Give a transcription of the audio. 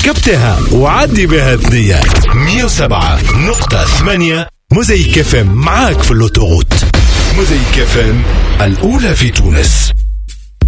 ركبتها وعدي بها الثنية. 107.8 موزايك FM معاك في اللوتوغوت. موزايك FM الأولى في تونس.